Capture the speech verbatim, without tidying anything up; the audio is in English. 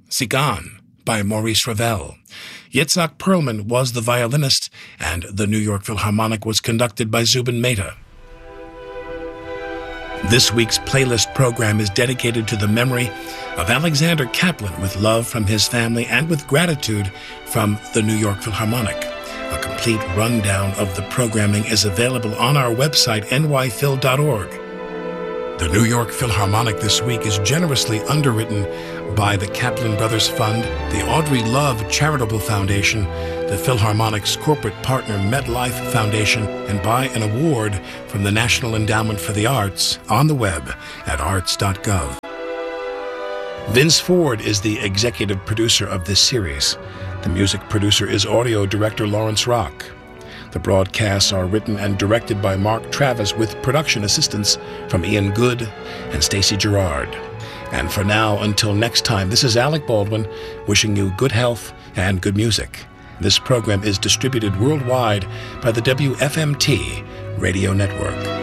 Sigan by Maurice Ravel. Yitzhak Perlman was the violinist, and the New York Philharmonic was conducted by Zubin Mehta. This week's playlist program is dedicated to the memory of Alexander Kaplan, with love from his family and with gratitude from the New York Philharmonic. A complete rundown of the programming is available on our website, n y phil dot org. The New York Philharmonic this week is generously underwritten by the Kaplan Brothers Fund, the Audrey Love Charitable Foundation, the Philharmonic's corporate partner MetLife Foundation, and by an award from the National Endowment for the Arts on the web at arts dot gov. Vince Ford is the executive producer of this series. The music producer is audio director Lawrence Rock. The broadcasts are written and directed by Mark Travis, with production assistance from Ian Good and Stacey Gerard. And for now, until next time, this is Alec Baldwin wishing you good health and good music. This program is distributed worldwide by the W F M T Radio Network.